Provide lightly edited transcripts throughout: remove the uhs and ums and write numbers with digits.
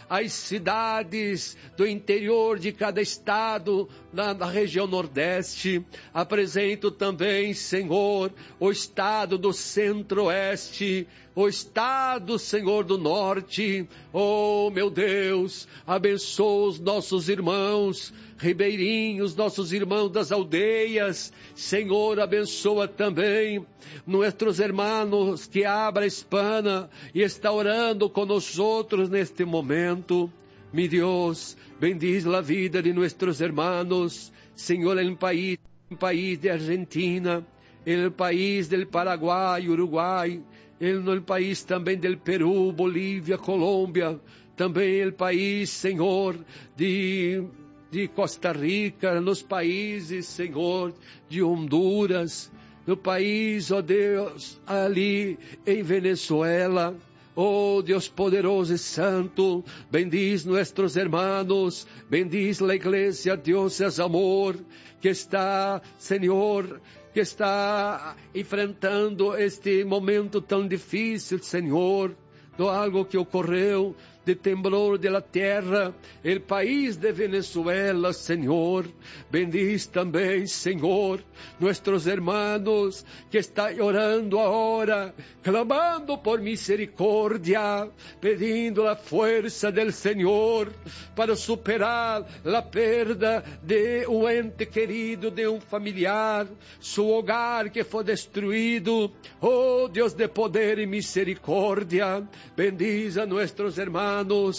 as cidades do interior de cada estado, na região Nordeste. Apresento também, Senhor, o estado do Centro-Oeste, o estado, Senhor, do Norte. Oh, meu Deus, abençoa os nossos irmãos ribeirinhos, nossos irmãos das aldeias. Senhor, abençoa também nossos irmãos que abra a hispana e está orando com nós outros neste momento. Mi Dios, bendiz la vida de nuestros hermanos, Señor, en el país de Argentina, en el país del Paraguay, Uruguay, en el país también del Perú, Bolivia, Colombia, también el país, Señor, de Costa Rica, nos países, Señor, de Honduras, no país, ó Deus, ali em Venezuela. Oh Dios poderoso y santo, bendiz nuestros hermanos, bendiz la iglesia, Dios es amor, que está, Señor, que está enfrentando este momento tão difícil, Señor, de algo que ocorreu, de temblor de la tierra, el país de Venezuela, Señor. Bendiz también, Señor, nuestros hermanos que están orando ahora, clamando por misericordia, pidiendo la fuerza del Señor para superar la pérdida de un ente querido, de un familiar, su hogar que fue destruido. Oh Dios de poder y misericordia, bendiz a nuestros hermanos.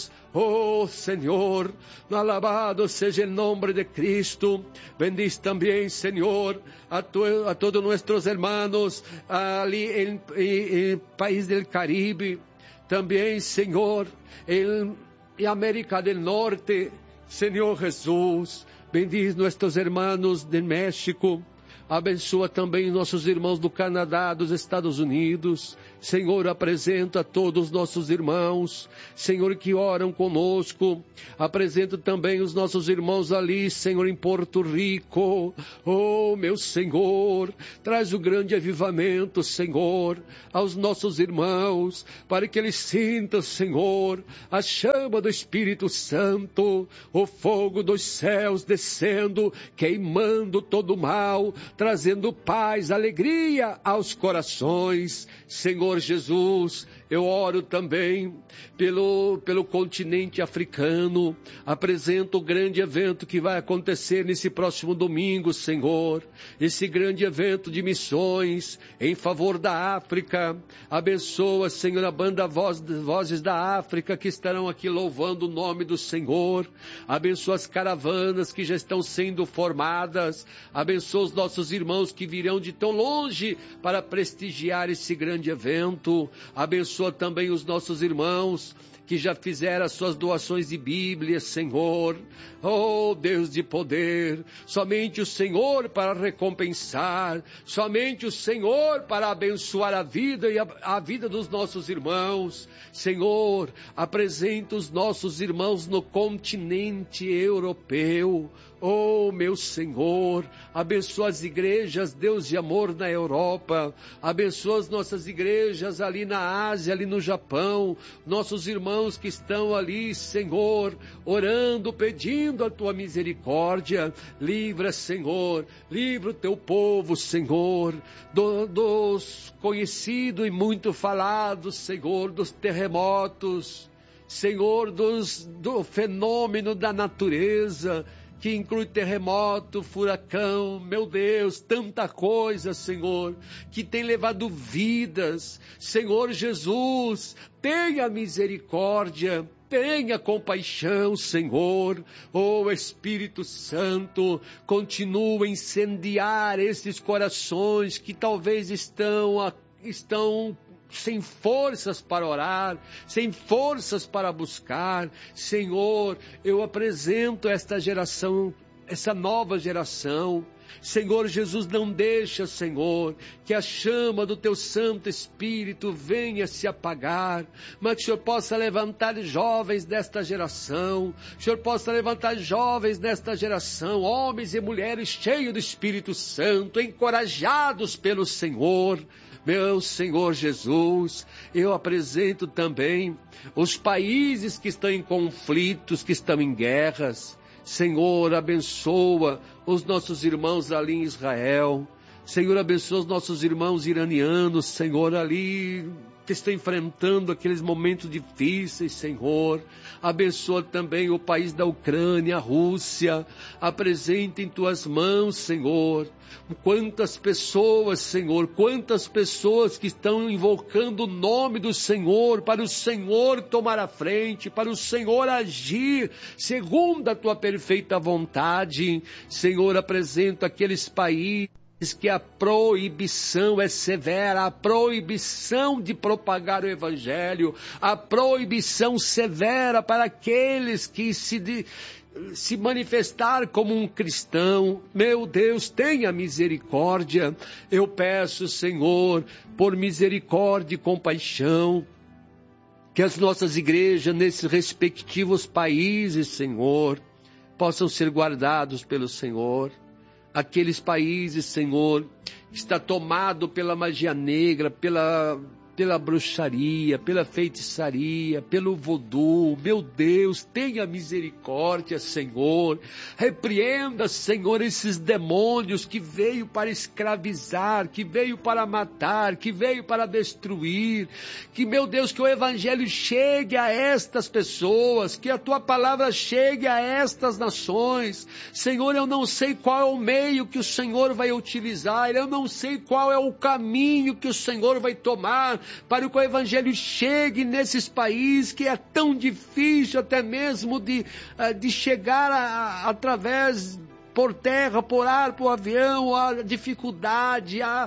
Oh Señor, alabado seja el nombre de Cristo. Bendiz también, Señor, a todos nuestros hermanos ali en el país del Caribe. También, Señor, en América del Norte. Señor Jesús, bendiz nuestros hermanos de México. Abençoa também nossos irmãos do Canadá, dos Estados Unidos. Senhor, apresenta a todos os nossos irmãos, Senhor, que oram conosco. Apresento também os nossos irmãos ali, Senhor, em Porto Rico. Oh, meu Senhor, traz o grande avivamento, Senhor, aos nossos irmãos, para que eles sintam, Senhor, a chama do Espírito Santo, o fogo dos céus descendo, queimando todo o mal, trazendo paz, alegria aos corações. Senhor Jesus, eu oro também pelo continente africano. Apresento o grande evento que vai acontecer nesse próximo domingo, Senhor. Esse grande evento de missões em favor da África. Abençoa, Senhor, a banda Vozes da África que estarão aqui louvando o nome do Senhor. Abençoa as caravanas que já estão sendo formadas. Abençoa os nossos irmãos que virão de tão longe para prestigiar esse grande evento. Abençoa também os nossos irmãos que já fizeram as suas doações de Bíblia, Senhor. Oh, Deus de poder, somente o Senhor para recompensar, somente o Senhor para abençoar a vida e a vida dos nossos irmãos. Senhor, apresenta os nossos irmãos no continente europeu. Oh, meu Senhor, abençoa as igrejas, Deus de amor, na Europa. Abençoa as nossas igrejas ali na Ásia, ali no Japão. Nossos irmãos que estão ali, Senhor, orando, pedindo a Tua misericórdia. Livra, Senhor, livra o Teu povo, Senhor, dos conhecidos e muito falados, Senhor, dos terremotos, Senhor, do fenômeno da natureza, que inclui terremoto, furacão, meu Deus, tanta coisa, Senhor, que tem levado vidas. Senhor Jesus, tenha misericórdia, tenha compaixão, Senhor. Oh, Espírito Santo, continua a incendiar esses corações que talvez estão sem forças para orar, sem forças para buscar. Senhor, eu apresento esta geração, essa nova geração. Senhor Jesus, não deixa, Senhor, que a chama do Teu Santo Espírito venha se apagar, mas que o Senhor possa levantar jovens desta geração, o Senhor possa levantar jovens desta geração, homens e mulheres cheios do Espírito Santo, encorajados pelo Senhor. Meu Senhor Jesus, eu apresento também os países que estão em conflitos, que estão em guerras. Senhor, abençoa os nossos irmãos ali em Israel. Senhor, abençoa os nossos irmãos iranianos, Senhor, ali que estão enfrentando aqueles momentos difíceis, Senhor. Abençoa também o país da Ucrânia, a Rússia. Apresenta em tuas mãos, Senhor. Quantas pessoas, Senhor, quantas pessoas que estão invocando o nome do Senhor, para o Senhor tomar a frente, para o Senhor agir, segundo a tua perfeita vontade. Senhor, apresenta aqueles países que a proibição é severa, a proibição de propagar o Evangelho, a proibição severa para aqueles que se manifestar como um cristão. Meu Deus, tenha misericórdia. Eu peço, Senhor, por misericórdia e compaixão, que as nossas igrejas nesses respectivos países, Senhor, possam ser guardados pelo Senhor. Aqueles países, Senhor, que está tomado pela magia negra, pela bruxaria, pela feitiçaria, pelo voodoo. Meu Deus, tenha misericórdia, Senhor. Repreenda, Senhor, esses demônios que veio para escravizar, que veio para matar, que veio para destruir. Que, meu Deus, que o Evangelho chegue a estas pessoas, que a Tua palavra chegue a estas nações. Senhor, eu não sei qual é o meio que o Senhor vai utilizar, eu não sei qual é o caminho que o Senhor vai tomar, para que o Evangelho chegue nesses países que é tão difícil até mesmo de chegar através por terra, por ar, por avião, a dificuldade, a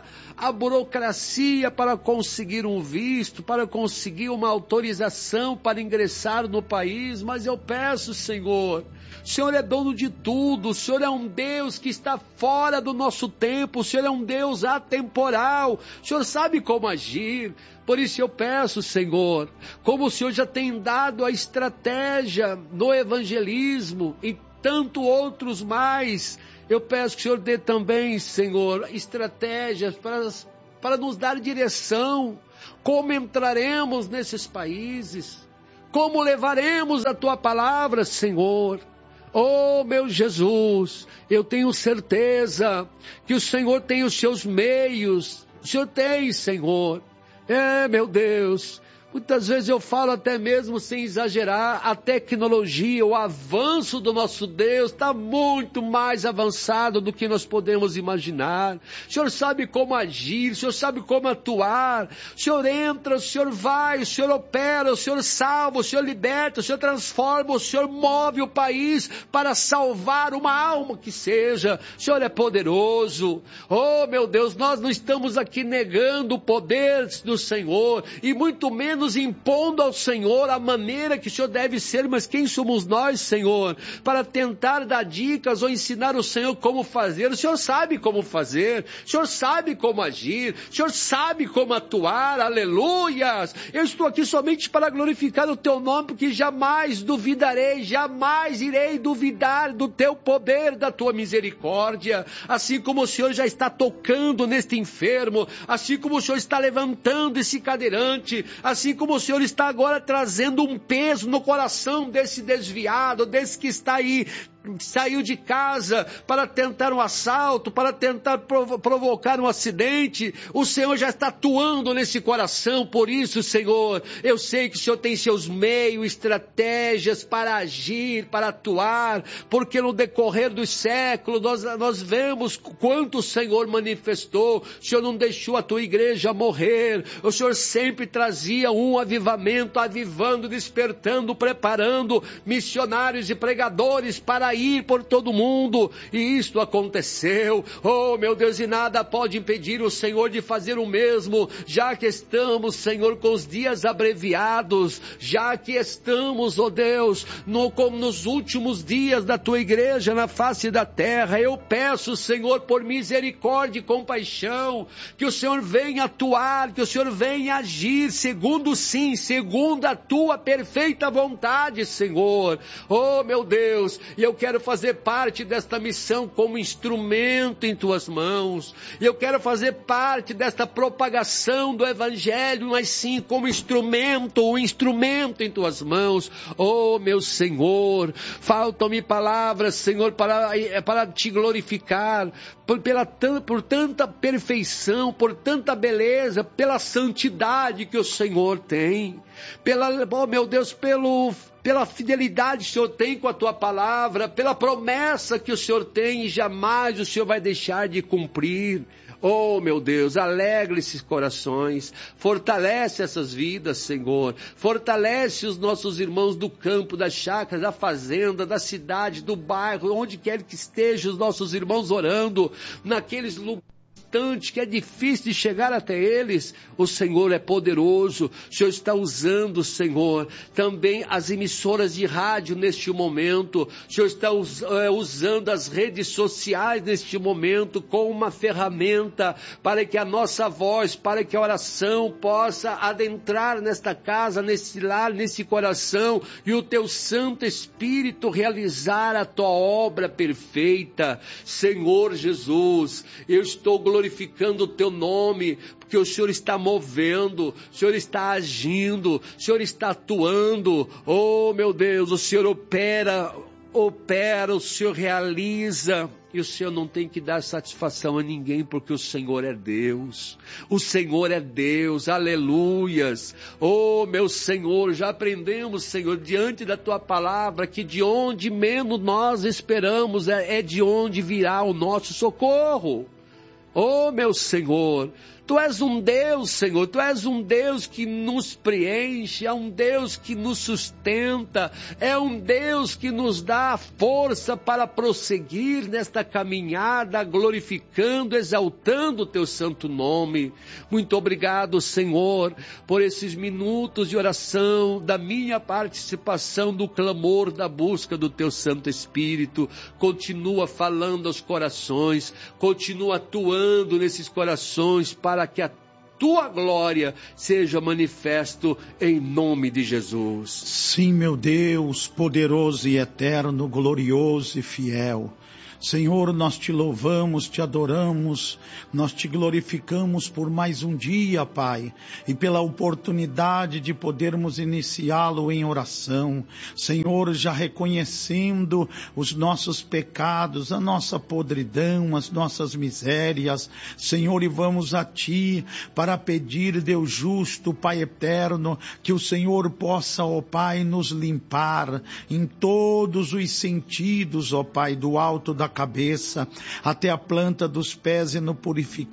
burocracia para conseguir um visto, para conseguir uma autorização para ingressar no país. Mas eu peço, Senhor, o Senhor é dono de tudo, o Senhor é um Deus que está fora do nosso tempo, o Senhor é um Deus atemporal, o Senhor sabe como agir. Por isso eu peço, Senhor, como o Senhor já tem dado a estratégia no evangelismo e tanto outros mais, eu peço que o Senhor dê também, Senhor, estratégias para nos dar direção, como entraremos nesses países, como levaremos a Tua palavra, Senhor. Oh, meu Jesus, eu tenho certeza que o Senhor tem os seus meios, o Senhor tem, Senhor. Meu Deus, muitas vezes eu falo até mesmo sem exagerar, a tecnologia, o avanço do nosso Deus está muito mais avançado do que nós podemos imaginar. O Senhor sabe como agir, o Senhor sabe como atuar, o Senhor entra, o Senhor vai, o Senhor opera, o Senhor salva, o Senhor liberta, o Senhor transforma, o Senhor move o país para salvar uma alma que seja. O Senhor é poderoso. Oh, meu Deus, nós não estamos aqui negando o poder do Senhor e muito menos impondo ao Senhor a maneira que o Senhor deve ser, mas quem somos nós, Senhor, para tentar dar dicas ou ensinar o Senhor como fazer? O Senhor sabe como fazer, o Senhor sabe como agir, o Senhor sabe como atuar, aleluias. Eu estou aqui somente para glorificar o Teu nome, porque jamais duvidarei, jamais irei duvidar do Teu poder, da Tua misericórdia, assim como o Senhor já está tocando neste enfermo, assim como o Senhor está levantando esse cadeirante, assim como o Senhor está agora trazendo um peso no coração desse desviado, desse que está aí, saiu de casa para tentar um assalto, para tentar provocar um acidente. O Senhor já está atuando nesse coração. Por isso, Senhor, eu sei que o Senhor tem seus meios, estratégias para agir, para atuar, porque no decorrer dos séculos nós vemos quanto o Senhor manifestou. O Senhor não deixou a tua igreja morrer, o Senhor sempre trazia um avivamento, avivando, despertando, preparando missionários e pregadores para ir por todo mundo, e isto aconteceu. Oh, meu Deus, e nada pode impedir o Senhor de fazer o mesmo, já que estamos, Senhor, com os dias abreviados, já que estamos, oh Deus, como nos últimos dias da tua igreja na face da terra. Eu peço, Senhor, por misericórdia e compaixão, que o Senhor venha atuar, que o Senhor venha agir segundo a tua perfeita vontade, Senhor. Oh, meu Deus, e eu quero quero fazer parte desta missão como instrumento em tuas mãos. Eu quero fazer parte desta propagação do Evangelho, mas sim como instrumento, um instrumento em tuas mãos. Oh, meu Senhor, faltam-me palavras, Senhor, para te glorificar, por tanta perfeição, por tanta beleza, pela santidade que o Senhor tem, oh meu Deus, pela fidelidade que o Senhor tem com a tua palavra, pela promessa que o Senhor tem e jamais o Senhor vai deixar de cumprir. Oh, meu Deus, alegra esses corações, fortalece essas vidas, Senhor, fortalece os nossos irmãos do campo, das chácaras, da fazenda, da cidade, do bairro, onde quer que estejam os nossos irmãos orando, naqueles lugares que é difícil de chegar até eles. O Senhor é poderoso, o Senhor está usando, Senhor, também as emissoras de rádio neste momento, o Senhor está usando as redes sociais neste momento como uma ferramenta para que a nossa voz, para que a oração possa adentrar nesta casa, nesse lar, nesse coração, e o teu Santo Espírito realizar a tua obra perfeita. Senhor Jesus, eu estou glorificando o teu nome, porque o Senhor está movendo, o Senhor está agindo, o Senhor está atuando. Oh, meu Deus, o Senhor opera, o Senhor realiza, e o Senhor não tem que dar satisfação a ninguém, porque o Senhor é Deus. O Senhor é Deus, aleluias. Oh, meu Senhor, já aprendemos, Senhor, diante da tua palavra, que de onde menos nós esperamos, é de onde virá o nosso socorro. Oh, meu Senhor, Tu és um Deus, Senhor, Tu és um Deus que nos preenche, é um Deus que nos sustenta, é um Deus que nos dá força para prosseguir nesta caminhada, glorificando, exaltando o Teu santo nome. Muito obrigado, Senhor, por esses minutos de oração, da minha participação, do clamor, da busca do Teu Santo Espírito. Continua falando aos corações, continua atuando nesses corações para que a tua glória seja manifesto em nome de Jesus. Sim, meu Deus, poderoso e eterno, glorioso e fiel. Senhor, nós te louvamos, te adoramos, nós te glorificamos por mais um dia, Pai, e pela oportunidade de podermos iniciá-lo em oração. Senhor, já reconhecendo os nossos pecados, a nossa podridão, as nossas misérias, Senhor, e vamos a Ti para pedir, Deus justo, Pai eterno, que o Senhor possa, ó Pai, nos limpar em todos os sentidos, ó Pai, do alto da cabeça até a planta dos pés e nos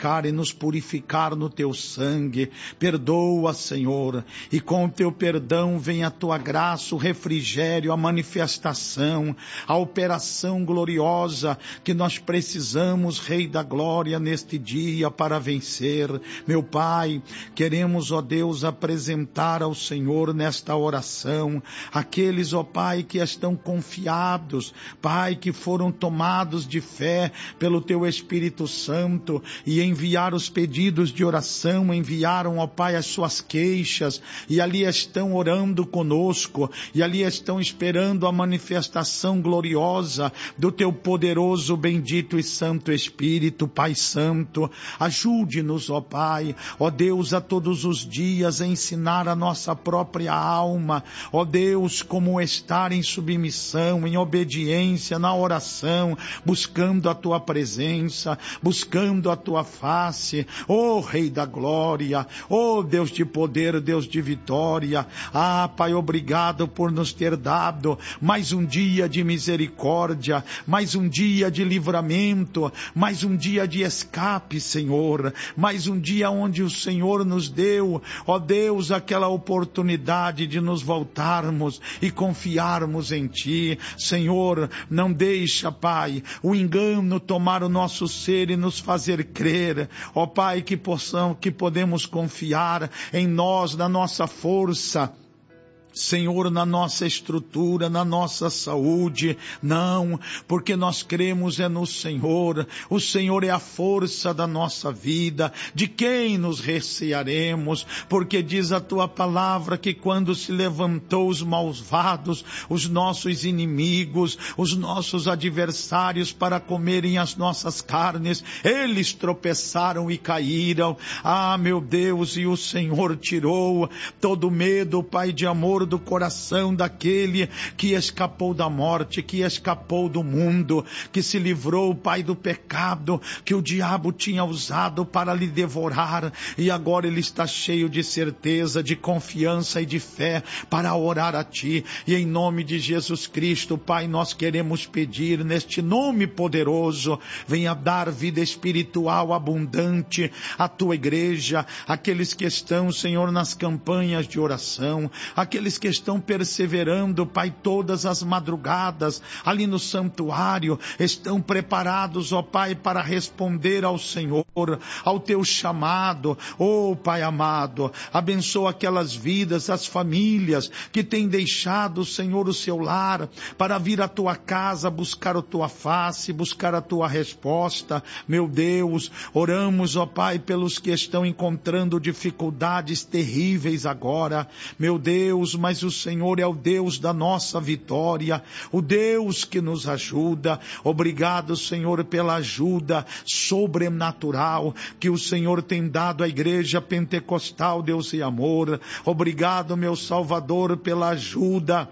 purificar no teu sangue. Perdoa, Senhor, e com o teu perdão vem a tua graça, o refrigério, a manifestação, a operação gloriosa que nós precisamos, Rei da Glória, neste dia para vencer. Meu Pai, queremos, ó Deus, apresentar ao Senhor nesta oração aqueles, ó Pai, que estão confiados, Pai, que foram tomados de fé pelo teu Espírito Santo e enviar os pedidos de oração, enviaram, ó Pai, as suas queixas e ali estão orando conosco e ali estão esperando a manifestação gloriosa do teu poderoso, bendito e santo Espírito. Pai Santo, ajude-nos, ó Pai, ó Deus, a todos os dias a ensinar a nossa própria alma, ó Deus, como estar em submissão, em obediência, na oração, buscando a tua presença, buscando a tua face, ó Rei da Glória, ó Deus de poder, Deus de vitória. Ah, Pai, obrigado por nos ter dado mais um dia de misericórdia, mais um dia de livramento, mais um dia de escape, Senhor, mais um dia onde o Senhor nos deu, ó Deus, aquela oportunidade de nos voltarmos e confiarmos em Ti. Senhor, não deixa, Pai, o engano tomar o nosso ser e nos fazer crer, ó Pai, que podemos confiar em nós, na nossa força, Senhor, na nossa estrutura, na nossa saúde, não, porque nós cremos no Senhor. O Senhor é a força da nossa vida. De quem nos recearemos? Porque diz a tua palavra que quando se levantou os malvados, os nossos inimigos, os nossos adversários para comerem as nossas carnes, eles tropeçaram e caíram. Ah, meu Deus, e o Senhor tirou todo medo, Pai de amor, do coração daquele que escapou da morte, que escapou do mundo, que se livrou, Pai, do pecado que o diabo tinha usado para lhe devorar, e agora ele está cheio de certeza, de confiança e de fé para orar a Ti. E em nome de Jesus Cristo, Pai, nós queremos pedir neste nome poderoso, venha dar vida espiritual abundante à Tua igreja, aqueles que estão, Senhor, nas campanhas de oração, aqueles que estão perseverando, Pai, todas as madrugadas ali no santuário, estão preparados, ó Pai, para responder ao Senhor, ao Teu chamado. Ó Pai amado, abençoa aquelas vidas, as famílias que têm deixado, Senhor, o seu lar para vir à Tua casa buscar a Tua face, buscar a Tua resposta. Meu Deus, oramos, ó Pai, pelos que estão encontrando dificuldades terríveis agora. Meu Deus, mas o Senhor é o Deus da nossa vitória, o Deus que nos ajuda. Obrigado, Senhor, pela ajuda sobrenatural que o Senhor tem dado à Igreja Pentecostal, Deus e amor. Obrigado, meu Salvador, pela ajuda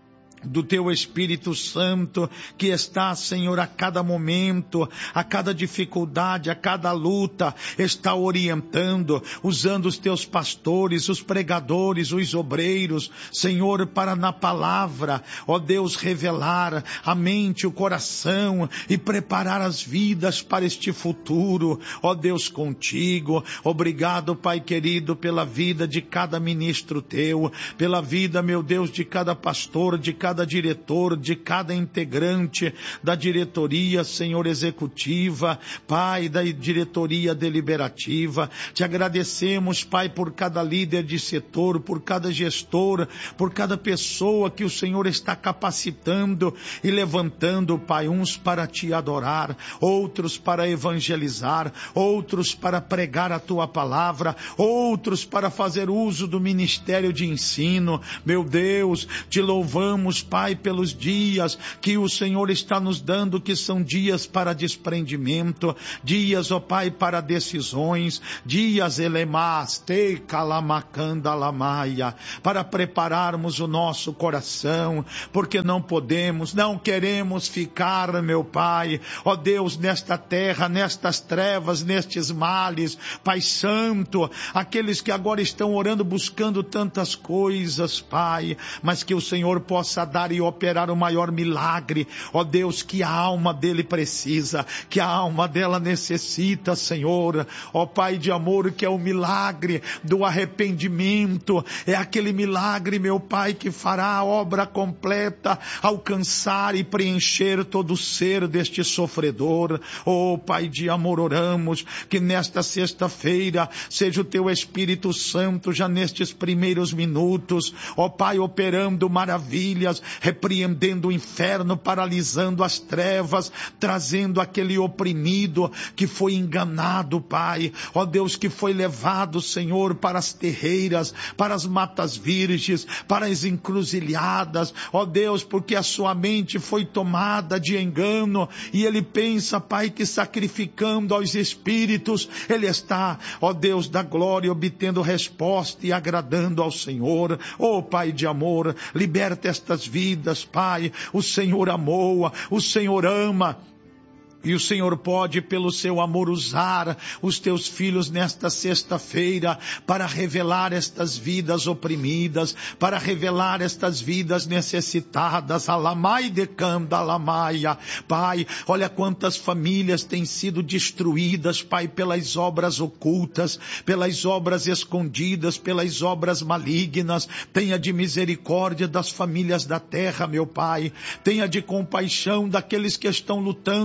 do Teu Espírito Santo, que está, Senhor, a cada momento, a cada dificuldade, a cada luta, está orientando, usando os Teus pastores, os pregadores, os obreiros, Senhor, para na palavra, ó Deus, revelar a mente, o coração e preparar as vidas para este futuro, ó Deus, contigo. Obrigado, Pai querido, pela vida de cada ministro Teu, pela vida, meu Deus, de cada pastor, de cada diretor, de cada integrante da diretoria, Senhor, executiva, Pai, da diretoria deliberativa. Te agradecemos, Pai, por cada líder de setor, por cada gestor, por cada pessoa que o Senhor está capacitando e levantando, Pai, uns para Te adorar, outros para evangelizar, outros para pregar a Tua palavra, outros para fazer uso do ministério de ensino. Meu Deus, Te louvamos, Pai, pelos dias que o Senhor está nos dando, que são dias para desprendimento, dias, ó Pai, para decisões, dias elemaste calamakanda lamaia, para prepararmos o nosso coração, porque não podemos, não queremos ficar, meu Pai, ó Deus, nesta terra, nestas trevas, nestes males. Pai Santo, aqueles que agora estão orando, buscando tantas coisas, Pai, mas que o Senhor possa dar e operar o maior milagre, ó Deus, que a alma dele precisa, que a alma dela necessita, Senhor, ó Pai de amor, que é o milagre do arrependimento, é aquele milagre, meu Pai, que fará a obra completa, alcançar e preencher todo o ser deste sofredor. Ó Pai de amor, oramos que nesta sexta-feira seja o Teu Espírito Santo já nestes primeiros minutos, ó Pai, operando maravilhas, repreendendo o inferno, paralisando as trevas, trazendo aquele oprimido que foi enganado, Pai, ó Deus, que foi levado, Senhor, para as terreiras, para as matas virgens, para as encruzilhadas, ó Deus, porque a sua mente foi tomada de engano, e ele pensa, Pai, que sacrificando aos espíritos, ele está, ó Deus da glória, obtendo resposta e agradando ao Senhor. Ó Pai de amor, liberta estas vidas, Pai. O Senhor amou, o Senhor ama. E o Senhor pode, pelo seu amor, usar os teus filhos nesta sexta-feira para revelar estas vidas oprimidas, para revelar estas vidas necessitadas. Alamai decanda alamaia. Pai, olha quantas famílias têm sido destruídas, Pai, pelas obras ocultas, pelas obras escondidas, pelas obras malignas. Tenha de misericórdia das famílias da terra, meu Pai. Tenha de compaixão daqueles que estão lutando e não sabem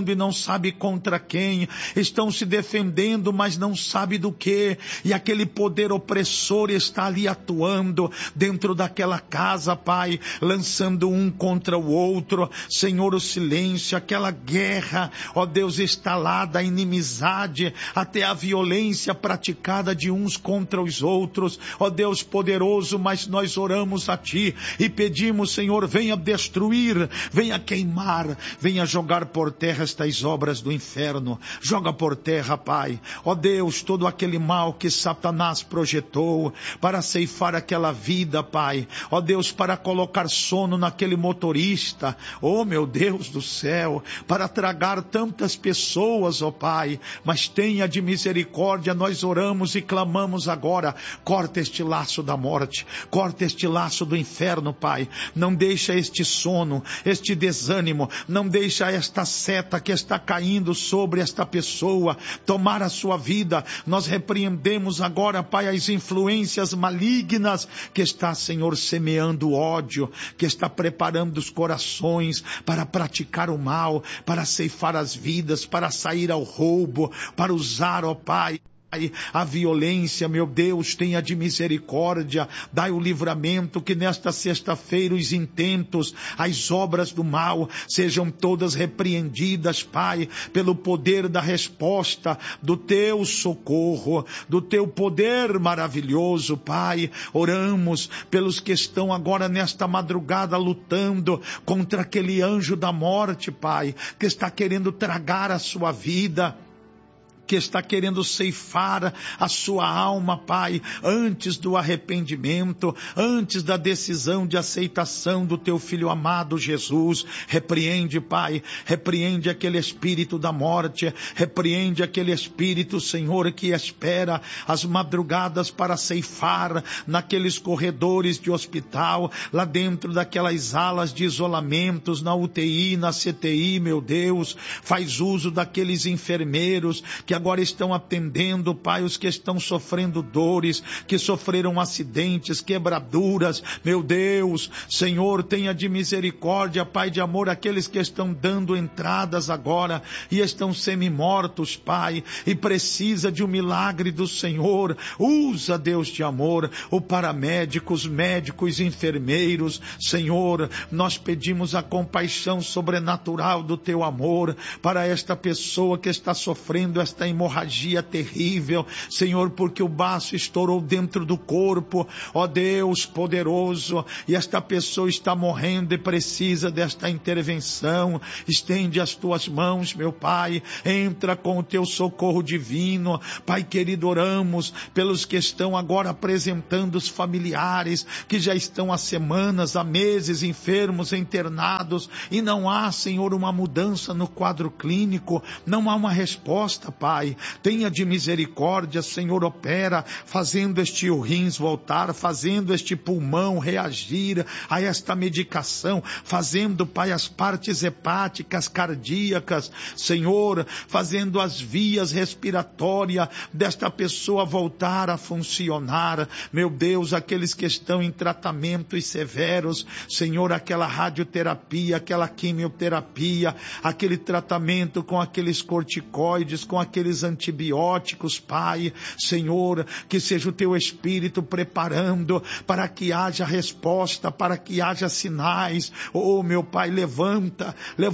sabe contra quem, estão se defendendo, mas não sabe do que, e aquele poder opressor está ali atuando dentro daquela casa, Pai, lançando um contra o outro. Senhor, o silêncio, aquela guerra, ó Deus, instalada, a inimizade, até a violência praticada de uns contra os outros, ó Deus poderoso, mas nós oramos a Ti e pedimos, Senhor, venha destruir, venha queimar, venha jogar por terra estas obras do inferno, joga por terra, Pai, ó Deus, todo aquele mal que Satanás projetou para ceifar aquela vida, Pai, ó Deus, para colocar sono naquele motorista, ó meu Deus do céu, para tragar tantas pessoas, ó Pai, mas tenha de misericórdia, nós oramos e clamamos agora, corta este laço da morte, corta este laço do inferno, Pai, não deixa este sono, este desânimo, não deixa esta seta que está caindo sobre esta pessoa tomar a sua vida. Nós repreendemos agora, Pai, as influências malignas que está, Senhor, semeando ódio, que está preparando os corações para praticar o mal, para ceifar as vidas, para sair ao roubo, para usar, ó Pai, a violência. Meu Deus, tenha de misericórdia, dai o livramento, que nesta sexta-feira os intentos, as obras do mal sejam todas repreendidas, Pai, pelo poder da resposta, do Teu socorro, do Teu poder maravilhoso, Pai. Oramos pelos que estão agora nesta madrugada lutando contra aquele anjo da morte, Pai, que está querendo tragar a sua vida, que está querendo ceifar a sua alma, Pai, antes do arrependimento, antes da decisão de aceitação do Teu Filho amado Jesus. Repreende, Pai, repreende aquele espírito da morte, repreende aquele espírito, Senhor, que espera as madrugadas para ceifar naqueles corredores de hospital, lá dentro daquelas alas de isolamentos, na UTI, na CTI, meu Deus, faz uso daqueles enfermeiros que agora estão atendendo, Pai, os que estão sofrendo dores, que sofreram acidentes, quebraduras, meu Deus, Senhor, tenha de misericórdia, Pai de amor, aqueles que estão dando entradas agora e estão semi-mortos, Pai, e precisa de um milagre do Senhor. Usa, Deus de amor, o paramédico, os médicos, enfermeiros, Senhor, nós pedimos a compaixão sobrenatural do Teu amor para esta pessoa que está sofrendo esta hemorragia terrível, Senhor, porque o baço estourou dentro do corpo, ó Deus poderoso, e esta pessoa está morrendo e precisa desta intervenção. Estende as Tuas mãos, meu Pai, entra com o Teu socorro divino, Pai querido. Oramos pelos que estão agora apresentando os familiares, que já estão há semanas, há meses enfermos, internados, e não há, Senhor, uma mudança no quadro clínico, não há uma resposta, Pai. Tenha de misericórdia, Senhor, opera, fazendo este rins voltar, fazendo este pulmão reagir a esta medicação, fazendo, Pai, as partes hepáticas, cardíacas, Senhor, fazendo as vias respiratórias desta pessoa voltar a funcionar. Meu Deus, aqueles que estão em tratamentos severos, Senhor, aquela radioterapia, aquela quimioterapia, aquele tratamento com aqueles corticoides, com aqueles antibióticos, Pai, Senhor, que seja o Teu Espírito preparando para que haja resposta, para que haja sinais. Oh, meu Pai, levanta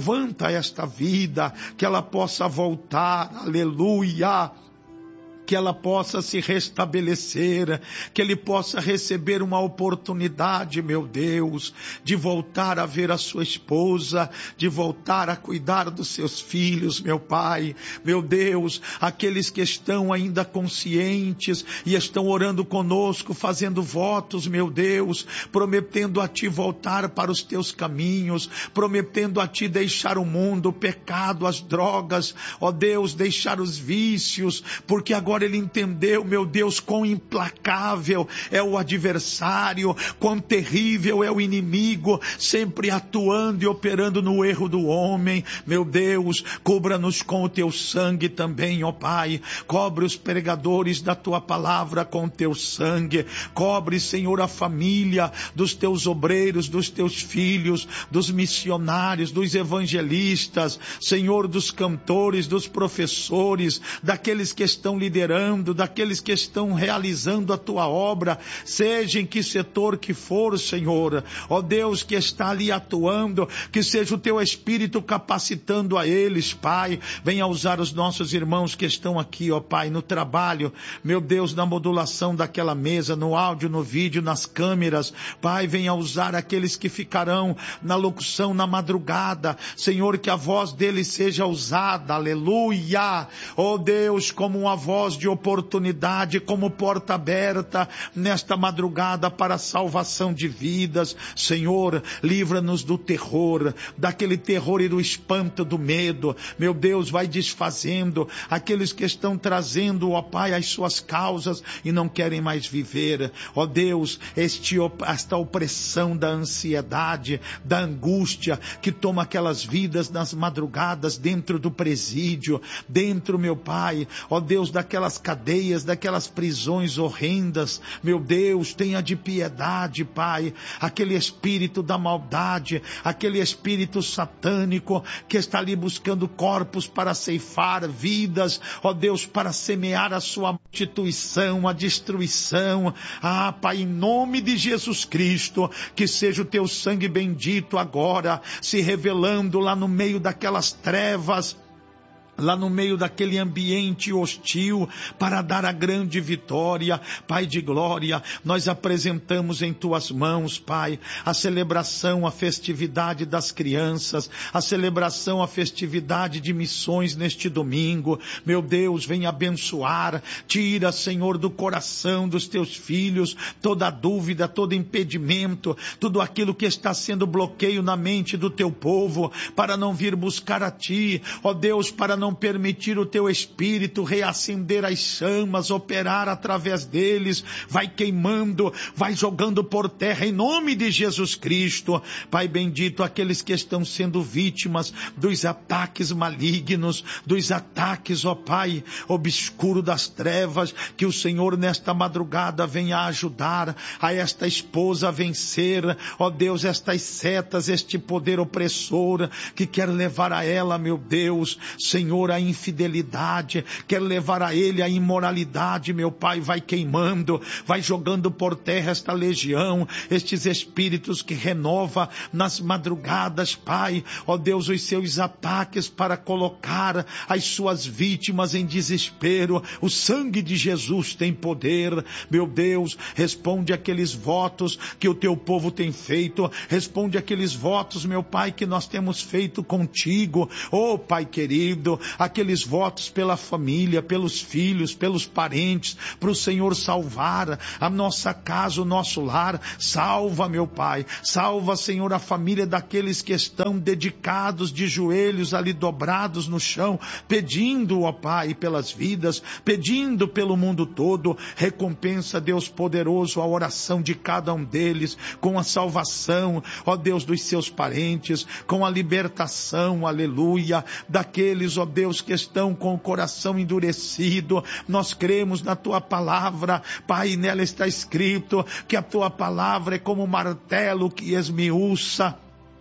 esta vida, que ela possa voltar, aleluia, que ela possa se restabelecer, que ele possa receber uma oportunidade, meu Deus, de voltar a ver a sua esposa, de voltar a cuidar dos seus filhos, meu Pai, meu Deus, aqueles que estão ainda conscientes e estão orando conosco, fazendo votos, meu Deus, prometendo a Ti voltar para os Teus caminhos, prometendo a Ti deixar o mundo, o pecado, as drogas, ó Deus, deixar os vícios, porque agora Agora ele entendeu, meu Deus, quão implacável é o adversário, quão terrível é o inimigo, sempre atuando e operando no erro do homem. Meu Deus, cubra-nos com o teu sangue também, ó Pai. Cobre os pregadores da tua palavra com o teu sangue. Cobre, Senhor, a família dos teus obreiros, dos teus filhos, dos missionários, dos evangelistas, Senhor, dos cantores, dos professores, daqueles que estão liderando, daqueles que estão realizando a tua obra, seja em que setor que for, Senhor, ó Deus, que está ali atuando, que seja o teu Espírito capacitando a eles, Pai. Venha usar os nossos irmãos que estão aqui, ó Pai, no trabalho, meu Deus, na modulação daquela mesa, no áudio, no vídeo, nas câmeras, Pai, venha usar aqueles que ficarão na locução na madrugada, Senhor, que a voz deles seja usada, aleluia, ó Deus, como uma voz de oportunidade, como porta aberta nesta madrugada para a salvação de vidas. Senhor, livra-nos do terror, daquele terror e do espanto do medo. Meu Deus, vai desfazendo aqueles que estão trazendo, ó Pai, as suas causas e não querem mais viver. Ó Deus, esta opressão da ansiedade, da angústia que toma aquelas vidas nas madrugadas dentro do presídio, dentro, meu Pai, ó Deus, daquelas cadeias, daquelas prisões horrendas. Meu Deus, tenha de piedade, Pai, aquele espírito da maldade, aquele espírito satânico que está ali buscando corpos para ceifar vidas, ó Deus, para semear a sua prostituição, a destruição. Ah, Pai, em nome de Jesus Cristo, que seja o teu sangue bendito agora se revelando lá no meio daquelas trevas, lá no meio daquele ambiente hostil, para dar a grande vitória. Pai de glória, nós apresentamos em tuas mãos, Pai, a celebração, a festividade das crianças, a celebração, a festividade de missões neste domingo. Meu Deus, vem abençoar, tira, Senhor, do coração dos teus filhos toda dúvida, todo impedimento, tudo aquilo que está sendo bloqueio na mente do teu povo, para não vir buscar a ti, ó Deus, para não permitir o teu Espírito reacender as chamas, operar através deles. Vai queimando, vai jogando por terra em nome de Jesus Cristo. Pai bendito, aqueles que estão sendo vítimas dos ataques malignos, dos ataques, ó Pai, obscuro das trevas, que o Senhor nesta madrugada venha ajudar a esta esposa a vencer, ó Deus, estas setas, este poder opressor que quer levar a ela, meu Deus, Senhor, a infidelidade, quer levar a ele a imoralidade. Meu Pai, vai queimando, vai jogando por terra esta legião, estes espíritos que renova nas madrugadas, Pai, ó Deus, os seus ataques para colocar as suas vítimas em desespero. O sangue de Jesus tem poder. Meu Deus, responde aqueles votos que o teu povo tem feito, responde aqueles votos, meu Pai, que nós temos feito contigo, ó Pai querido, aqueles votos pela família, pelos filhos, pelos parentes, para o Senhor salvar a nossa casa, o nosso lar. Salva, meu Pai, salva, Senhor, a família daqueles que estão dedicados de joelhos ali dobrados no chão, pedindo, ó Pai, pelas vidas, pedindo pelo mundo todo. Recompensa, Deus poderoso, a oração de cada um deles, com a salvação, ó Deus, dos seus parentes, com a libertação, aleluia, daqueles, ó Deus, que estão com o coração endurecido. Nós cremos na tua palavra, Pai, nela está escrito que a tua palavra é como um martelo que esmiuça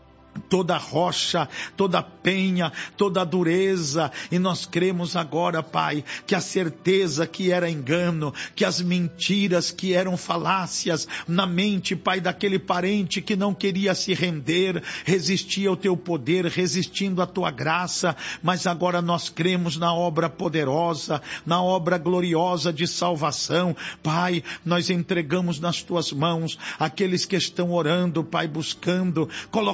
toda rocha, toda penha, toda dureza, e nós cremos agora, Pai, que a certeza que era engano, que as mentiras que eram falácias na mente, Pai, daquele parente que não queria se render, resistia ao teu poder, resistindo à tua graça, mas agora nós cremos na obra poderosa, na obra gloriosa de salvação. Pai, nós entregamos nas tuas mãos aqueles que estão orando, Pai, buscando colocar a sua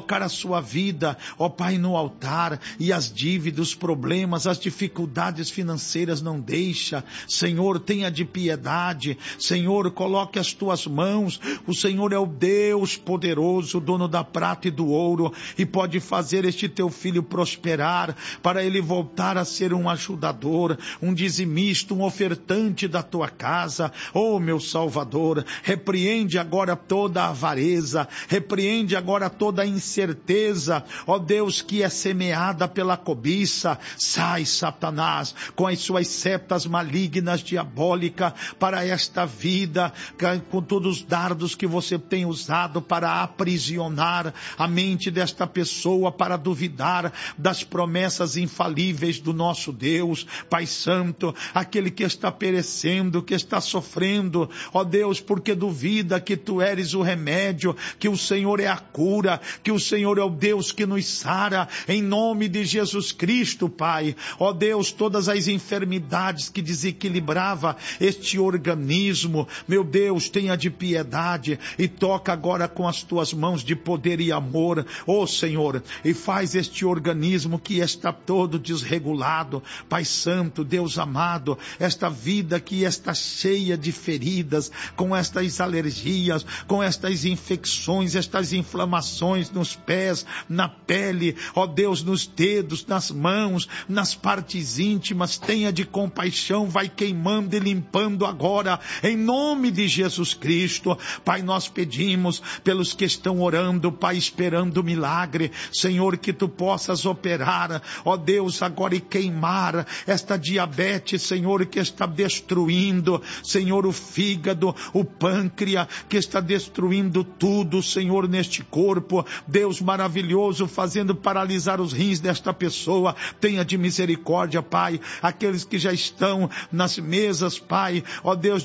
sua vida, ó Pai, no altar, e as dívidas, os problemas, as dificuldades financeiras não deixa. Senhor, tenha de piedade. Senhor, coloque as tuas mãos. O Senhor é o Deus poderoso, dono da prata e do ouro, e pode fazer este teu filho prosperar, para ele voltar a ser um ajudador, um dizimista, um ofertante da tua casa. Oh, meu Salvador, repreende agora toda a avareza, repreende agora toda a incerteza, ó Deus, que é semeada pela cobiça. Sai, Satanás, com as suas setas malignas, diabólicas, para esta vida, com todos os dardos que você tem usado para aprisionar a mente desta pessoa, para duvidar das promessas infalíveis do nosso Deus. Pai Santo, aquele que está perecendo, que está sofrendo, ó Deus, porque duvida que tu eres o remédio, que o Senhor é a cura, que o Senhor é o Deus que nos sara, em nome de Jesus Cristo, Pai. Ó Deus, todas as enfermidades que desequilibrava este organismo, meu Deus, tenha de piedade e toca agora com as tuas mãos de poder e amor, ó Senhor, e faz este organismo que está todo desregulado, Pai Santo, Deus amado, esta vida que está cheia de feridas, com estas alergias, com estas infecções, estas inflamações nos pés, na pele, ó Deus, nos dedos, nas mãos, nas partes íntimas, tenha de compaixão, vai queimando e limpando agora, em nome de Jesus Cristo. Pai, nós pedimos pelos que estão orando, Pai, esperando o milagre, Senhor, que tu possas operar, ó Deus, agora e queimar esta diabetes, Senhor, que está destruindo, Senhor, o fígado, o pâncreas, que está destruindo tudo, Senhor, neste corpo. Deus maravilhoso, fazendo paralisar os rins desta pessoa, tenha de misericórdia, Pai, aqueles que já estão nas mesas, Pai, ó Deus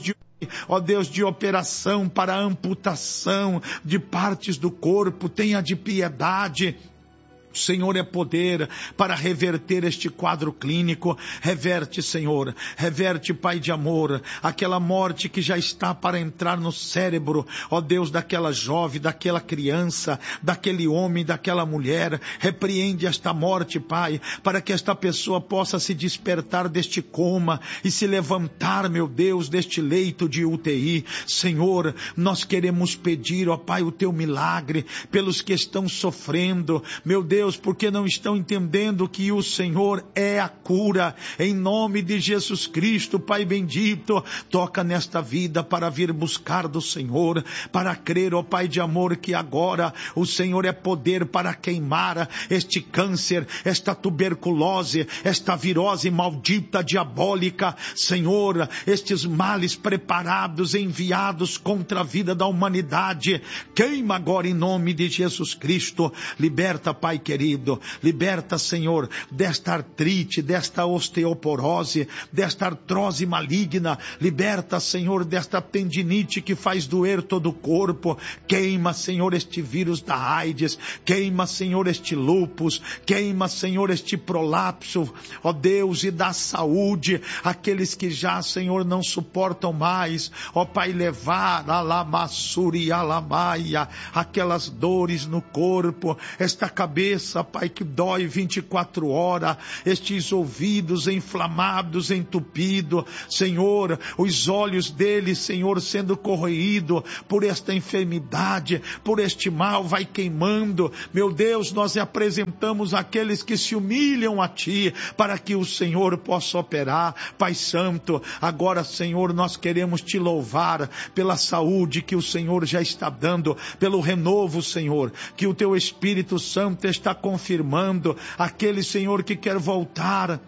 de operação para amputação de partes do corpo, tenha de piedade. O Senhor é poder para reverter este quadro clínico. Reverte, Senhor, reverte, Pai de amor, aquela morte que já está para entrar no cérebro, ó Deus, daquela jovem, daquela criança, daquele homem, daquela mulher. Repreende esta morte, Pai, para que esta pessoa possa se despertar deste coma e se levantar, meu Deus, deste leito de UTI. Senhor, nós queremos pedir, ó Pai, o teu milagre pelos que estão sofrendo, meu Deus, porque não estão entendendo que o Senhor é a cura, em nome de Jesus Cristo. Pai bendito, toca nesta vida para vir buscar do Senhor, para crer, ó Pai de amor, que agora o Senhor é poder para queimar este câncer, esta tuberculose, esta virose maldita, diabólica, Senhor, estes males preparados, enviados contra a vida da humanidade, queima agora em nome de Jesus Cristo. Liberta, Pai querido, liberta, Senhor, desta artrite, desta osteoporose, desta artrose maligna, liberta, Senhor, desta tendinite que faz doer todo o corpo. Queima, Senhor, este vírus da AIDS, queima, Senhor, este lúpus, queima, Senhor, este prolapso, ó Deus, e dá saúde àqueles que já, Senhor, não suportam mais, ó Pai, levar alamassuri alamaia, aquelas dores no corpo, esta cabeça, Pai, que dói 24 horas, estes ouvidos inflamados, entupidos, Senhor, os olhos deles, Senhor, sendo corroídos por esta enfermidade, por este mal, vai queimando. Meu Deus, nós apresentamos aqueles que se humilham a Ti, para que o Senhor possa operar. Pai Santo, agora, Senhor, nós queremos Te louvar pela saúde que o Senhor já está dando, pelo renovo, Senhor, que o Teu Espírito Santo está confirmando. Aquele, Senhor, que quer voltar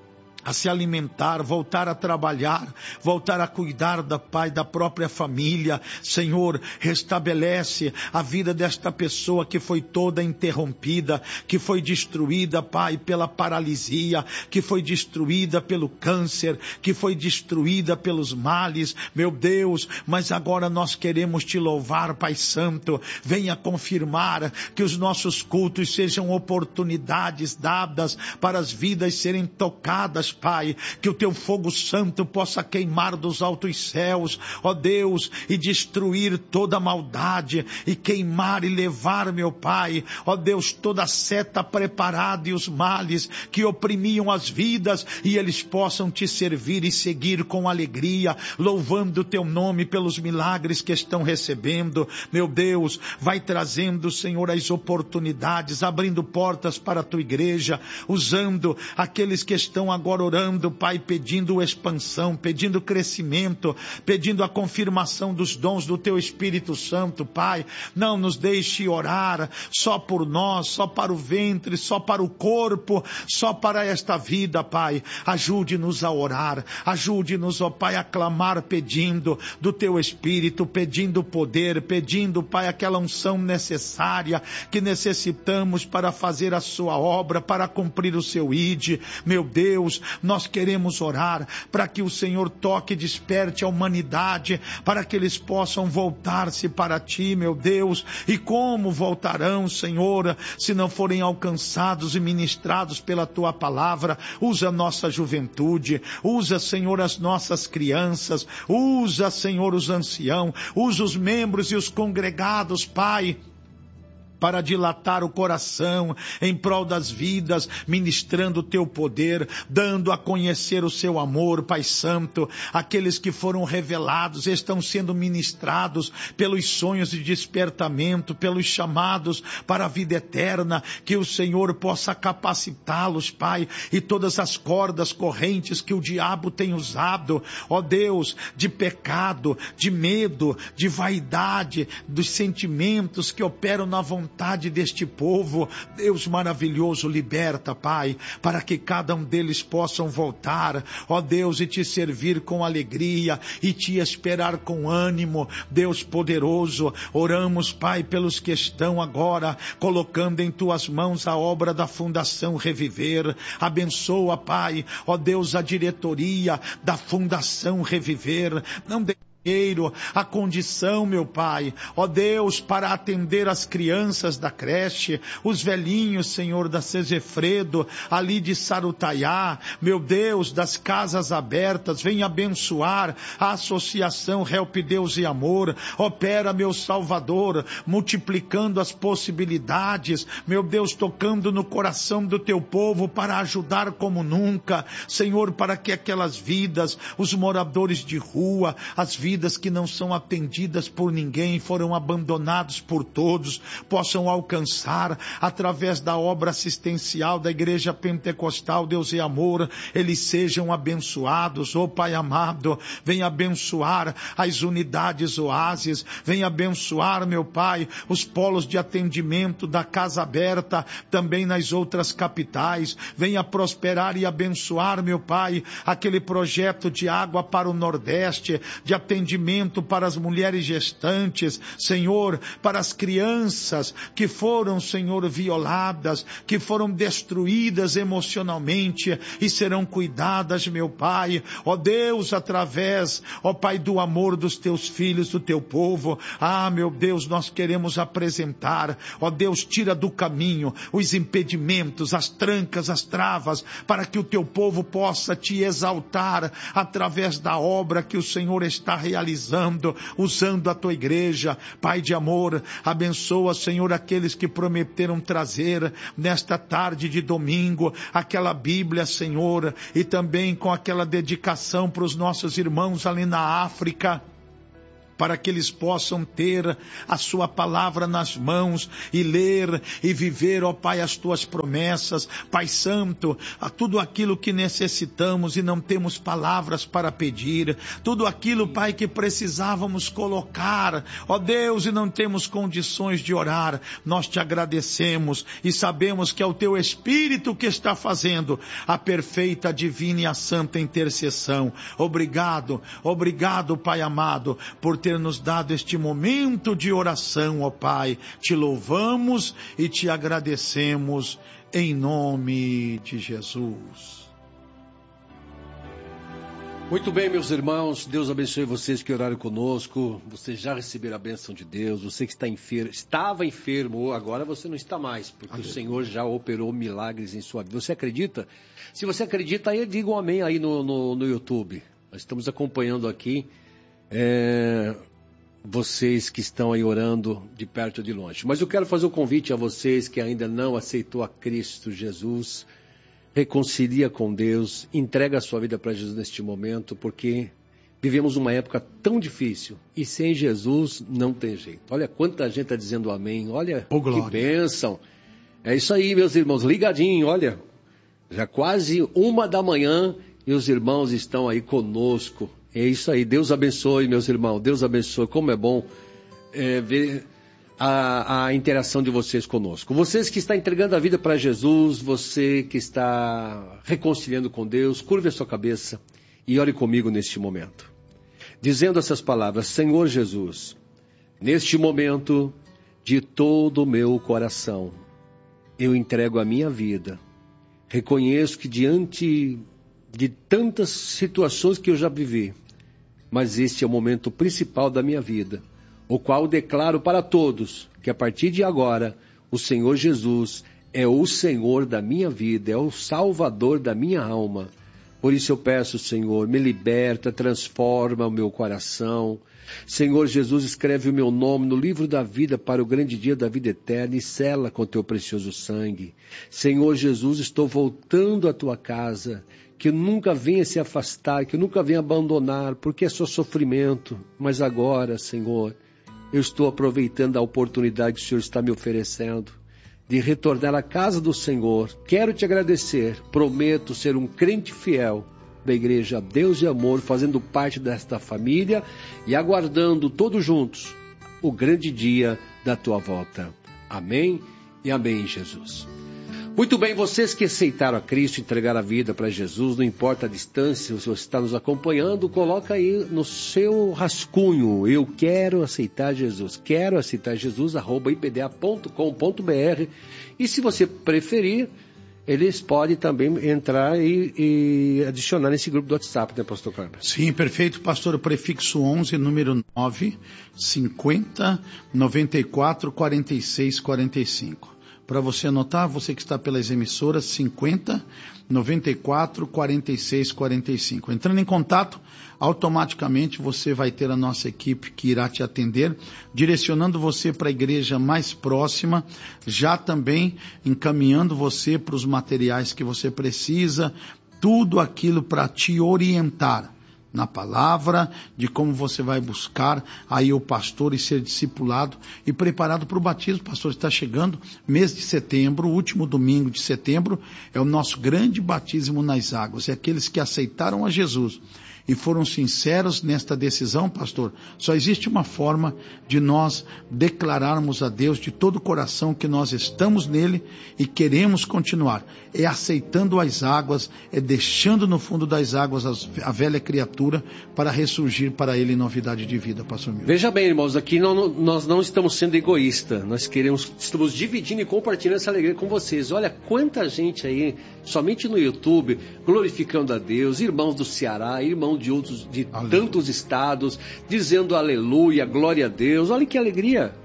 a se alimentar, voltar a trabalhar, voltar a cuidar da Pai, da própria família. Senhor, restabelece a vida desta pessoa que foi toda interrompida, que foi destruída, Pai, pela paralisia, que foi destruída pelo câncer, que foi destruída pelos males, meu Deus, mas agora nós queremos Te louvar, Pai Santo. Venha confirmar que os nossos cultos sejam oportunidades dadas para as vidas serem tocadas Pai, que o teu fogo santo possa queimar dos altos céus, ó Deus, e destruir toda maldade, e queimar e levar, meu Pai, ó Deus, toda a seta preparada e os males que oprimiam as vidas, e eles possam te servir e seguir com alegria, louvando o teu nome pelos milagres que estão recebendo. Meu Deus, vai trazendo, Senhor, as oportunidades, abrindo portas para a tua igreja, usando aqueles que estão agora orando, Pai, pedindo expansão, pedindo crescimento, pedindo a confirmação dos dons do teu Espírito Santo, Pai. Não nos deixe orar só por nós, só para o ventre, só para o corpo, só para esta vida, Pai. Ajude-nos a orar, ajude-nos, ó Pai, a clamar pedindo do teu Espírito, pedindo poder, pedindo, Pai, aquela unção necessária que necessitamos para fazer a sua obra, para cumprir o seu ID. Meu Deus, nós queremos orar para que o Senhor toque e desperte a humanidade, para que eles possam voltar-se para ti, meu Deus. E como voltarão, Senhor, se não forem alcançados e ministrados pela tua palavra? Usa a nossa juventude, usa, Senhor, as nossas crianças, usa, Senhor, os anciãos, usa os membros e os congregados, Pai, para dilatar o coração em prol das vidas, ministrando o teu poder, dando a conhecer o seu amor, Pai Santo. Aqueles que foram revelados estão sendo ministrados pelos sonhos de despertamento, pelos chamados para a vida eterna, que o Senhor possa capacitá-los, Pai, e todas as cordas correntes que o diabo tem usado, ó Deus, de pecado, de medo, de vaidade, dos sentimentos que operam na vontade deste povo, Deus maravilhoso, liberta, Pai, para que cada um deles possam voltar, ó Deus, e te servir com alegria, e te esperar com ânimo. Deus poderoso, oramos, Pai, pelos que estão agora colocando em tuas mãos a obra da Fundação Reviver. Abençoa, Pai, ó Deus, a diretoria da Fundação Reviver. Não a condição, meu Pai, ó Deus, para atender as crianças da creche, os velhinhos, Senhor, da Sesefredo, ali de Sarutaiá, meu Deus, das casas abertas. Vem abençoar a associação Help Deus e Amor. Opera, meu Salvador, multiplicando as possibilidades, meu Deus, tocando no coração do teu povo para ajudar como nunca, Senhor, para que aquelas vidas, os moradores de rua, as vidas que não são atendidas por ninguém, foram abandonados por todos, possam alcançar através da obra assistencial da Igreja Pentecostal Deus e Amor, eles sejam abençoados. Ó Pai amado, vem abençoar as unidades oásis, vem abençoar, meu Pai, os polos de atendimento da Casa Aberta, também nas outras capitais. Venha prosperar e abençoar, meu Pai, aquele projeto de água para o Nordeste, de atendimento para as mulheres gestantes, Senhor, para as crianças que foram, Senhor, violadas, que foram destruídas emocionalmente e serão cuidadas, meu Pai, ó Deus, através, ó Pai, do amor dos teus filhos, do teu povo. Ah, meu Deus, nós queremos apresentar, ó Deus, tira do caminho os impedimentos, as trancas, as travas, para que o teu povo possa te exaltar através da obra que o Senhor está realizando, usando a tua igreja. Pai de amor, abençoa, Senhor, aqueles que prometeram trazer nesta tarde de domingo aquela Bíblia, Senhor, e também com aquela dedicação para os nossos irmãos ali na África, para que eles possam ter a sua palavra nas mãos e ler e viver, ó Pai, as tuas promessas. Pai Santo, a tudo aquilo que necessitamos e não temos palavras para pedir, tudo aquilo, Pai, que precisávamos colocar, ó Deus, e não temos condições de orar, nós te agradecemos e sabemos que é o teu Espírito que está fazendo a perfeita, divina e a santa intercessão. Obrigado, obrigado, Pai amado, por ter nos dado este momento de oração, ó Pai. Te louvamos e te agradecemos em nome de Jesus. Muito bem, meus irmãos, Deus abençoe vocês que oraram conosco. Vocês já receberam a bênção de Deus. Você que está enfermo, estava enfermo, agora você não está mais, porque o Senhor já operou milagres em sua vida. Você acredita? Se você acredita, aí diga um amém aí no YouTube. Nós estamos acompanhando aqui vocês que estão aí orando de perto ou de longe. Mas eu quero fazer um convite a vocês que ainda não aceitou a Cristo Jesus. Reconcilia com Deus, entrega a sua vida para Jesus neste momento, porque vivemos uma época tão difícil e sem Jesus não tem jeito. Olha quanta gente está dizendo amém, olha que bênção. É isso aí, meus irmãos, ligadinho, olha, já quase 1 da manhã e os irmãos estão aí conosco. É isso aí, Deus abençoe, meus irmãos, Deus abençoe, como é bom ver a interação de vocês conosco. Vocês que estão entregando a vida para Jesus, você que está reconciliando com Deus, curve a sua cabeça e ore comigo neste momento. Dizendo essas palavras: Senhor Jesus, neste momento, de todo o meu coração, eu entrego a minha vida. Reconheço que diante de tantas situações que eu já vivi, mas este é o momento principal da minha vida, o qual declaro para todos que a partir de agora o Senhor Jesus é o Senhor da minha vida, é o Salvador da minha alma. Por isso eu peço, Senhor, me liberta, transforma o meu coração. Senhor Jesus, escreve o meu nome no livro da vida para o grande dia da vida eterna e sela com teu precioso sangue. Senhor Jesus, estou voltando à tua casa, que nunca venha se afastar, que nunca venha abandonar, porque é só sofrimento. Mas agora, Senhor, eu estou aproveitando a oportunidade que o Senhor está me oferecendo de retornar à casa do Senhor. Quero te agradecer. Prometo ser um crente fiel da Igreja Deus e Amor, fazendo parte desta família e aguardando todos juntos o grande dia da tua volta. Amém e amém, Jesus. Muito bem, vocês que aceitaram a Cristo, entregaram a vida para Jesus, não importa a distância, se você está nos acompanhando, coloca aí no seu rascunho: eu quero aceitar Jesus, @ipda.com.br, e se você preferir, eles podem também entrar e adicionar nesse grupo do WhatsApp, né, pastor Kleber? Sim, perfeito, pastor. O prefixo 11, número 9, 50, 94, 46, 45. Para você anotar, você que está pelas emissoras, 50, 94, 46, 45. Entrando em contato, automaticamente você vai ter a nossa equipe que irá te atender, direcionando você para a igreja mais próxima, já também encaminhando você para os materiais que você precisa, tudo aquilo para te orientar na palavra, de como você vai buscar aí o pastor e ser discipulado e preparado para o batismo. Pastor, está chegando mês de setembro, o último domingo de setembro, é o nosso grande batismo nas águas. E aqueles que aceitaram a Jesus e foram sinceros nesta decisão, pastor, só existe uma forma de nós declararmos a Deus de todo o coração que nós estamos nele e queremos continuar. É aceitando as águas, é deixando no fundo das águas a velha criatura para ressurgir para ele em novidade de vida, pastor Milton. Veja bem, irmãos, aqui nós não estamos sendo egoístas, estamos dividindo e compartilhando essa alegria com vocês. Olha quanta gente aí, somente no YouTube, glorificando a Deus, irmãos do Ceará, irmãos de outros, de tantos estados, dizendo aleluia, glória a Deus. Olha que alegria.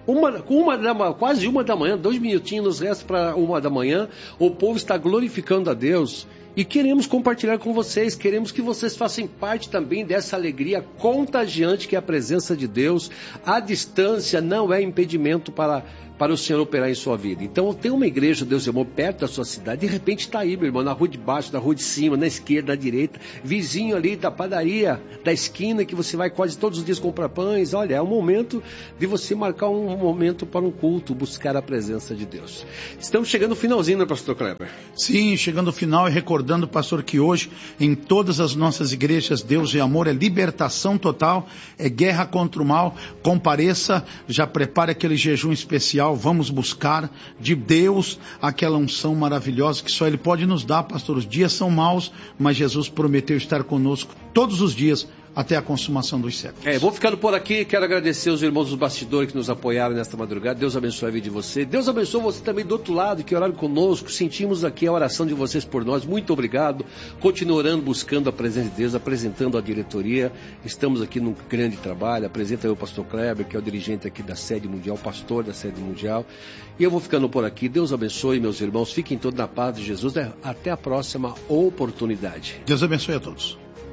Quase 1 da manhã, 2 minutinhos nos resta para 1 da manhã, o povo está glorificando a Deus. E queremos compartilhar com vocês, queremos que vocês façam parte também dessa alegria contagiante que é a presença de Deus. A distância não é impedimento para o Senhor operar em sua vida. Então tem uma igreja, Deus e Amor, perto da sua cidade, de repente está aí, meu irmão, na rua de baixo, na rua de cima, na esquerda, na direita, vizinho ali da padaria, da esquina, que você vai quase todos os dias comprar pães. Olha, é um momento de você marcar um momento para um culto, buscar a presença de Deus. Estamos chegando no finalzinho, né, pastor Kleber? Sim, chegando ao final e recordando, pastor, que hoje em todas as nossas igrejas Deus e Amor é libertação total, é guerra contra o mal. Compareça, já prepare aquele jejum especial. Vamos buscar de Deus aquela unção maravilhosa que só Ele pode nos dar, pastor. Os dias são maus, mas Jesus prometeu estar conosco todos os dias até a consumação dos séculos. Vou ficando por aqui, quero agradecer os irmãos dos bastidores que nos apoiaram nesta madrugada. Deus abençoe a vida de você. Deus abençoe você também do outro lado, que oraram conosco. Sentimos aqui a oração de vocês por nós. Muito obrigado. Continue orando, buscando a presença de Deus, apresentando a diretoria. Estamos aqui num grande trabalho. Apresenta eu o pastor Kleber, que é o dirigente aqui da sede mundial, pastor da sede mundial. E eu vou ficando por aqui. Deus abençoe, meus irmãos. Fiquem todos na paz de Jesus. Até a próxima oportunidade. Deus abençoe a todos.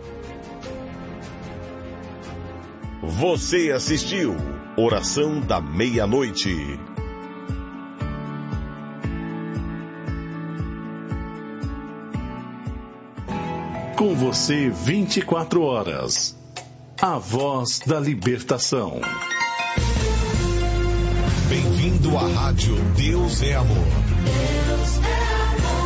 Você assistiu Oração da Meia-Noite. Com você 24 horas. A voz da libertação. Bem-vindo à rádio Deus é Amor. Deus é amor.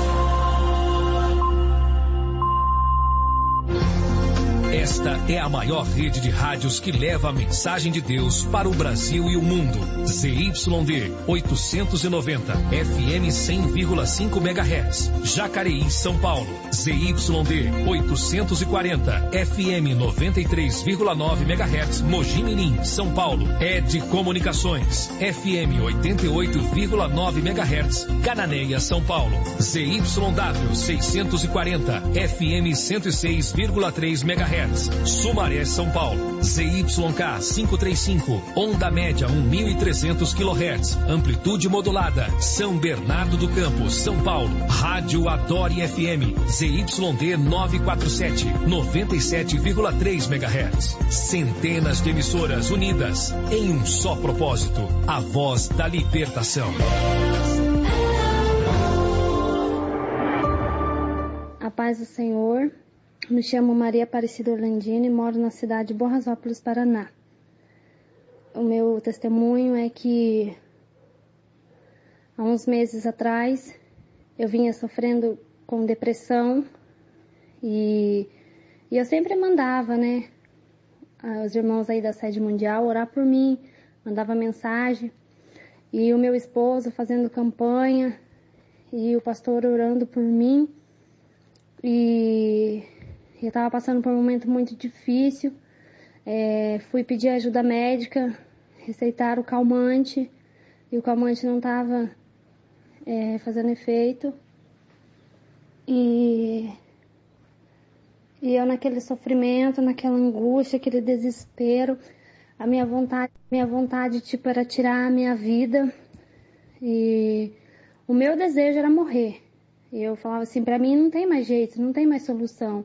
Esta é a maior rede de rádios que leva a mensagem de Deus para o Brasil e o mundo. ZYD 890, FM 100,5 MHz. Jacareí, São Paulo. ZYD 840, FM 93,9 MHz. Mogi Mirim, São Paulo. ED Comunicações, FM 88,9 MHz. Cananéia, São Paulo. ZYW 640, FM 106,3 MHz. Sumaré, São Paulo. ZYK 535, onda média 1.300 kHz, amplitude modulada. São Bernardo do Campo, São Paulo. Rádio Adore FM, ZYD 947, 97,3 MHz. Centenas de emissoras unidas em um só propósito: a voz da libertação. A paz do Senhor. Me chamo Maria Aparecida Orlandini e moro na cidade de Borrasópolis, Paraná. O meu testemunho é que há uns meses atrás eu vinha sofrendo com depressão e eu sempre mandava, os irmãos aí da sede mundial orar por mim, mandava mensagem, e o meu esposo fazendo campanha e o pastor orando por mim. E eu estava passando por um momento muito difícil, fui pedir ajuda médica, receitaram o calmante, e o calmante não estava fazendo efeito. E eu naquele sofrimento, naquela angústia, aquele desespero, a minha vontade era tirar a minha vida, e o meu desejo era morrer. E eu falava assim, para mim não tem mais jeito, não tem mais solução.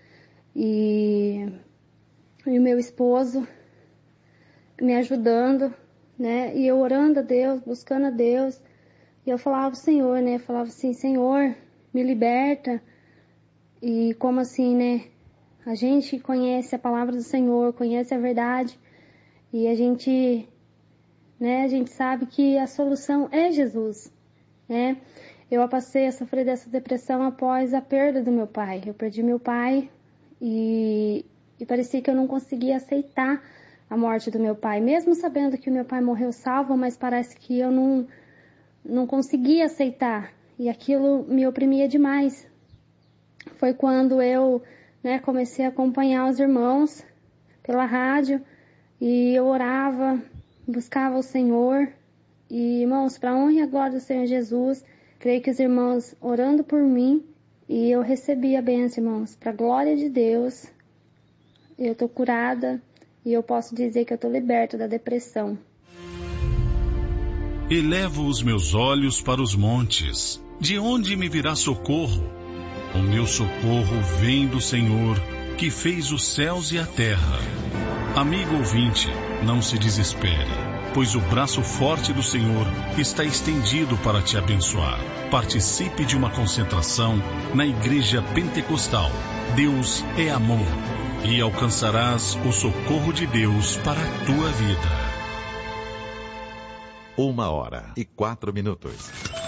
E o meu esposo me ajudando, e eu orando a Deus, buscando a Deus, e eu falava ao Senhor, falava assim, Senhor, me liberta. E como assim, a gente conhece a palavra do Senhor, conhece a verdade, e a gente sabe que a solução é Jesus, Eu passei a sofrer dessa depressão após a perda do meu pai. Eu perdi meu pai e parecia que eu não conseguia aceitar a morte do meu pai. Mesmo sabendo que o meu pai morreu salvo, mas parece que eu não conseguia aceitar. E aquilo me oprimia demais. Foi quando eu comecei a acompanhar os irmãos pela rádio e eu orava, buscava o Senhor. E, irmãos, para a honra e a glória do Senhor Jesus, creio que os irmãos orando por mim, e eu recebi a bênção, irmãos. Para a glória de Deus, eu estou curada e eu posso dizer que eu estou liberta da depressão. Elevo os meus olhos para os montes. De onde me virá socorro? O meu socorro vem do Senhor, que fez os céus e a terra. Amigo ouvinte, não se desespere, pois o braço forte do Senhor está estendido para te abençoar. Participe de uma concentração na Igreja Pentecostal. Deus é amor, e alcançarás o socorro de Deus para a tua vida. 1h04.